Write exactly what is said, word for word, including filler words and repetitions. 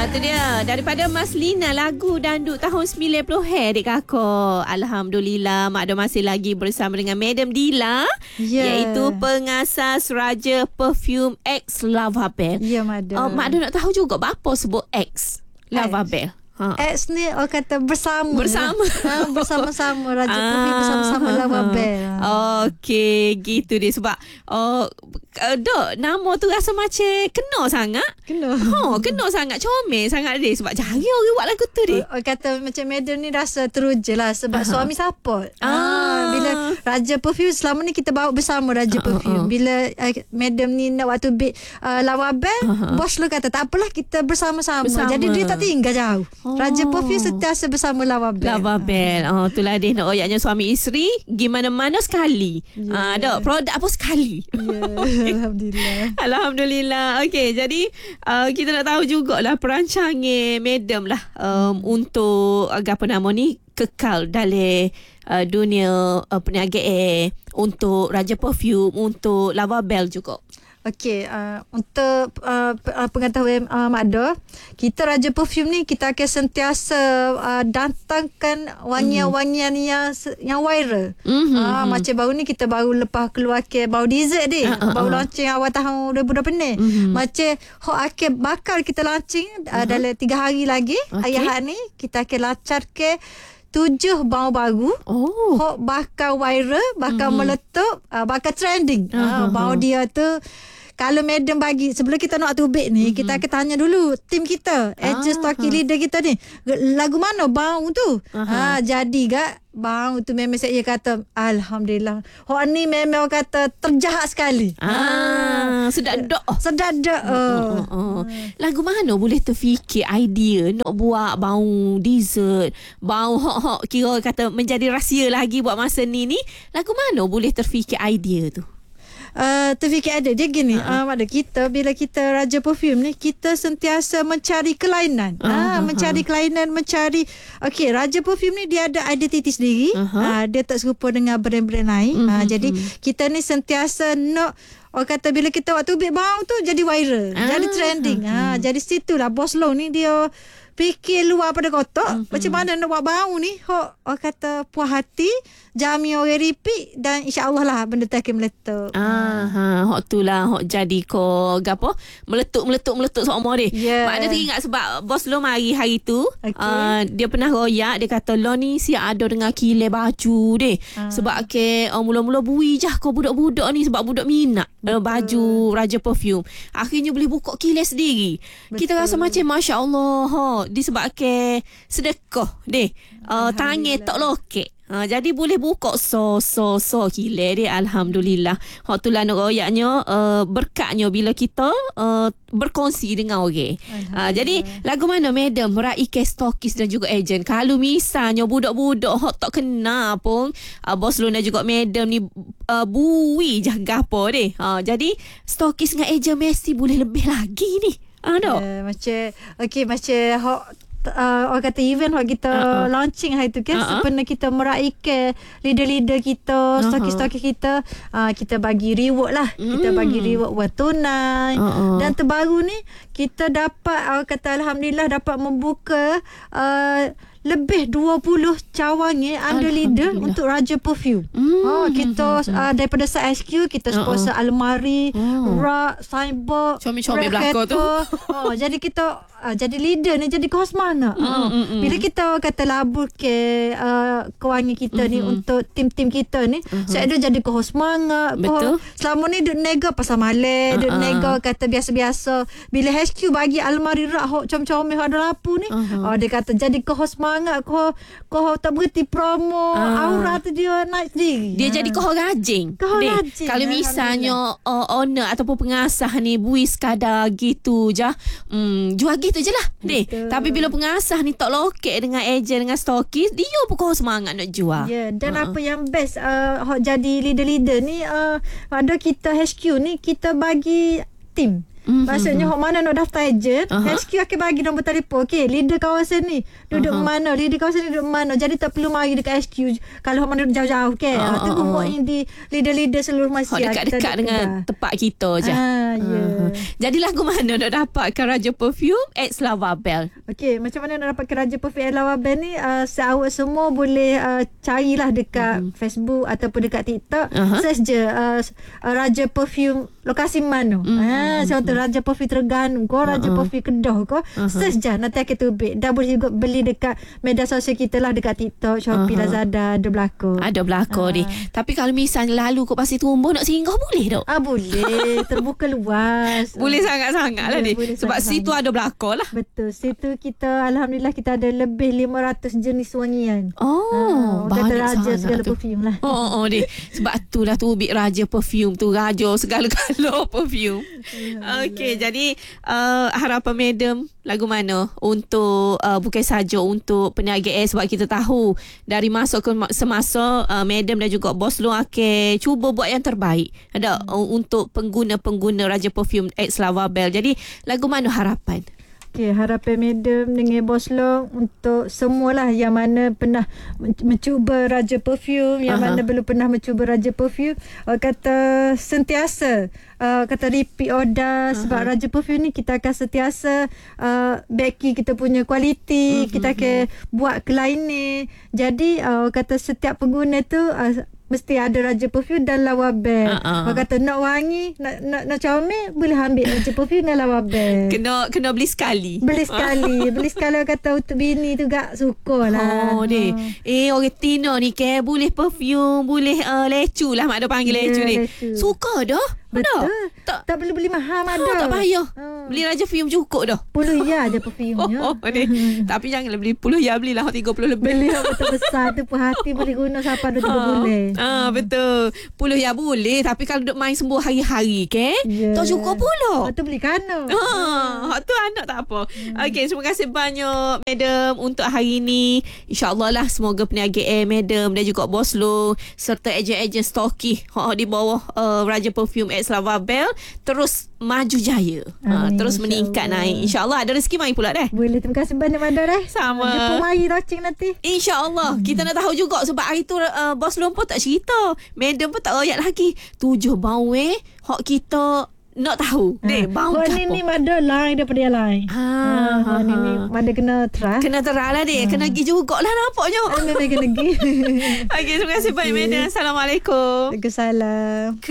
tu dia. Daripada Mas Lina, lagu dandut tahun sembilan puluh adik kakak. Alhamdulillah, Mak Dor masih lagi bersama dengan Madam Dila. Yeah. Iaitu pengasas Raja Perfume X Lavabel. Ya, yeah, Mak Dor. Uh, Mak Dor nak tahu juga apa sebut X Lavabel. Ha. X ni orang kata bersama. Bersama. Ha, bersama-sama. Raja ah, Perfume bersama-sama Lavabel. Okey, gitu dia. Sebab oh, uh, dok, nama tu rasa macam kena sangat. Kena. Oh, kena sangat. Comel sangat dia. Sebab jari orang buat lagu tu dia. Orang kata macam Madam ni rasa teruja lah. Sebab uh-huh. suami support. Ah. Ha, bila Raja Perfume selama ni kita bawa bersama Raja uh-huh. Perfume. Bila uh, Madam ni nak waktu bid uh, Lavabel, uh-huh. bos lu kata tak apalah kita bersama-sama. Bersama. Jadi dia tak tinggal jauh. Oh. Raja Perfume sentiasa bersama Lavabel. Lavabel. Oh, itulah dia nak royaknya suami isteri gimana-mana sekali. Ah, yeah. uh, dok, produk apa sekali. Yeah. Alhamdulillah. Alhamdulillah. Okey, jadi uh, kita nak tahu jugalah perancangan Madam lah um, hmm. untuk uh, apa nama ni kekal dalam uh, dunia uh, perniagaan untuk Raja Perfume, untuk Lavabel juga. Okey, uh, untuk uh, pengetahuan uh, Mak Dor, kita Raja Perfume ni kita akan sentiasa uh, datangkan wangian-wangian yang yang viral. Mm-hmm. Uh, macam baru ni kita baru lepas keluar ke bau dessert ni, uh, uh, baru uh. launching awal tahun dua ribu dua puluh ni. Mm-hmm. Macam hok akan bakal kita launching uh, uh-huh. dalam tiga hari lagi. Okay. Ayah ni kita akan lancar ke tujuh bau baru. Oh. Hok bakal viral, bakal mm-hmm. meletup, uh, bakal trending. Uh-huh. Uh, bau dia tu kalau Madam bagi sebelum kita nak tubik ni, mm-hmm. kita akan tanya dulu tim kita, agent stocking leader kita ni, lagu mana bau tu. Ha, jadi gak bau tu memang saya kata alhamdulillah. Hok ni memang kata terjahat sekali. Ah, sedap dak. Sedap dak. Oh. Oh, oh, oh. Lagu mana boleh terfikir idea nak buat bau dessert, bau hok-hok kira kata menjadi rahsia lagi buat masa ni ni. Lagu mana boleh terfikir idea tu? Uh, terfikir ada dia gini uh-huh. uh, ada kita bila kita Raja Perfume ni kita sentiasa mencari kelainan uh-huh. uh, mencari kelainan mencari okey Raja Perfume ni dia ada identiti sendiri uh-huh. uh, dia tak serupa dengan brand-brand lain uh-huh. uh, jadi kita ni sentiasa nak orang kata bila kita waktu big bau tu jadi viral uh-huh. jadi trending uh-huh. uh, jadi situlah Bos Long ni dia fikir luar pada kotak. Mm-hmm. Macam mana nak buat bau ni hok orang kata puas hati, jami orang repeat dan insya-Allah lah benda tu akan meletup. Ah, ha, hok tu lah hok jadi ko gapo meletup meletup meletup semua dia. Yeah. Mak ada teringat sebab Bos Long mari hari tu okay. uh, dia pernah royak dia kata lo ni siap ada dengan kilai baju deh. Ah. Sebab ke uh, mula-mula bui jah ko budak-budak ni sebab budak minat uh, baju Raja Perfume. Akhirnya boleh buka kilai sendiri. Betul. Kita rasa macam masya-Allah hok disebabkan sedekah deh uh, tangan tak lokek. Ha, jadi boleh buka so so so kilai dia alhamdulillah. Hak tu lah nak royaknya uh, berkatnya bila kita uh, berkongsi dengan orang. Ha, jadi lagu mana Madam meraihkan stokis dan juga ejen. Kalau misalnya budak-budak hak tak kenal pun uh, Bos Long dan juga Madam ni uh, bui je gapo deh. Ha, jadi stokis dengan ejen mesti boleh lebih lagi ni. Ah, dok. Uh, macam okey macam hak Uh, orang kata event yang kita uh-huh. launching hari tu kan uh-huh. sebenarnya kita meraihkan leader-leader kita, uh-huh. stokis-stokis kita, uh, kita bagi reward lah. Mm. Kita bagi reward wang tunai. Uh-huh. Dan terbaru ni kita dapat orang kata alhamdulillah dapat membuka uh, lebih dua puluh cawangan eh, under leader untuk Raja Perfume. Mm. Oh, kita uh, daripada Side H Q kita sponsor uh-uh. almari, uh. rak, signboard, comel-comel belakang tu. Oh, jadi kita uh, jadi leader ni jadi kos mana. Mm, uh. mm, mm. Bila kita kata labur ke uh, kewangi kita mm-hmm. ni untuk tim-tim kita ni, uh-huh. saya ada jadi kos semangat. Betul. Selama ni duk nega pasal malam, uh-uh. duk nega kata biasa-biasa. Bila H Q bagi almari rak hok comel-comel ada lampu ni, uh-huh. oh, dia kata jadi kos semangat. Kau kau tak berhenti promo ah. aura tu dia naik sendiri. Dia ha. jadi kau rajin. Kau rajin. Kalau misalnya uh, owner ataupun pengasah ni bui sekadar gitu je, hmm, jual gitu je lah. Deh. Tapi bila pengasah ni tak lokek dengan ejen dengan stokis, dia pun kau semangat nak jual. Ya, yeah. Dan uh-huh. apa yang best uh, jadi leader-leader ni uh, ada kita H Q ni kita bagi tim. Mm-hmm. Maksudnya hok mana nak daftar ejen, uh-huh. H Q akan bagi nombor telefon. Okey, leader kawasan ni duduk uh-huh. mana, leader kawasan ni duduk mana. Jadi tak perlu mari dekat H Q kalau hok mana duduk jauh-jauh ke. Okay? Uh-huh. Tunggu hok yang di leader-leader seluruh Malaysia. Hok dekat-dekat dengan tempat kita je. Ah, ya. Uh-huh. Jadi lagu mana nak dapatkan Raja Perfume at Lava Bell? Okey, macam mana nak dapatkan Raja Perfume at Lava Bell ni? Uh, Seawak semua boleh uh, carilah dekat uh-huh. Facebook ataupun dekat TikTok. Uh-huh. Search je uh, Raja Perfume lokasi mana. Mm-hmm. Ha, contoh Raja Perfume Terengganu ko, Raja uh-huh. Perfume Kedah ko. Uh-huh. Search je, nanti akan terbit. Dah boleh juga beli dekat media sosial kita lah, dekat TikTok, Shopee, uh-huh. Lazada, ada berlaku. Ada berlaku uh. ni. Tapi kalau misalnya lalu kau pasti tumbuh nak singgah boleh tak? Ah, boleh. Terbuka luas. Boleh sangat-sangat lah ni. Sebab situ ada berlaku lah. Betul. Situ kita, Alhamdulillah kita ada lebih lima ratus jenis wangian. Oh, uh, banyak Raja segala tu. Perfume lah. Oh, oh, oh ni. Sebab tu lah tu big Raja Perfume tu. Raja segala-gala perfume. Okey, jadi uh, harapan madam lagu mana untuk uh, bukan saja untuk peniaga air, sebab kita tahu dari masa ke semasa uh, madam dan juga bos lu akan cuba buat yang terbaik ada hmm. uh, untuk pengguna-pengguna Raja Perfume at Lava Bell. Jadi lagu mana harapan? Okay, harapan madam dengan bos long untuk semualah yang mana pernah mencuba Raja Perfume, yang uh-huh. mana belum pernah mencuba Raja Perfume, uh, kata sentiasa uh, kata repeat order, uh-huh. sebab Raja Perfume ni kita akan sentiasa uh, backing kita punya kualiti, uh-huh. kita akan buat kelainan. Jadi uh, kata setiap pengguna tu uh, mesti ada Raja Perfume dan Lava Bell. Uh-uh. Kalau kata nak wangi, nak nak, nak comel, boleh ambil Raja Perfume dan Lava Bell. Kena kena beli sekali. Beli sekali. Beli sekali kata untuk bini tu gak suka lah. Oh, deh. Uh. Eh, orang Tino ni ke boleh perfume, boleh uh, lecu lah mak dia panggil yeah, lecu ni. Lecu. Suka dah. Betul. Tak, tak perlu beli mahal ada. Oh, tak payah. Hmm. Beli Raja Perfume cukup dah. Puluh ya je perfume-nya. Oh, oh, tapi janganlah beli puluh ya, belilah tiga puluh lebih. Beli yang betul besar tu pun hati boleh guna sampai dua tiga bulan. Ah, betul. Puluh ya boleh, tapi kalau duk main sembuh hari-hari ke, yeah. tak cukup pula. Betul beli kana. Ha, tu anak tak apa. Hmm. Okey, terima kasih banyak madam untuk hari ini. InsyaAllah lah semoga peniaga air madam dan juga bos lo serta ejen-ejen stoki ha, di bawah uh, Raja Perfume at Lava Bell terus maju jaya. Amin, ha, terus meningkat naik. InsyaAllah ada rezeki mai pula dah. Boleh, terima kasih banyak Mada dah. Sama. Jumpa mari touching nanti. InsyaAllah. Hmm. Kita nak tahu juga sebab hari tu uh, bos lu pun tak cerita. Madam pun tak royak lagi. Tujuh bau eh. Hak kita nak tahu. Ha. Deh, bau apa? Ni ni Mada lain daripada yang lain. Ha, ha, ha, ni ni Mada kena terah. Kena terah lah deh. Ha. Kena pergi jugalah nampaknya. Kena pergi. Okey, terima kasih banyak Madam. Assalamualaikum. Waalaikumsalam.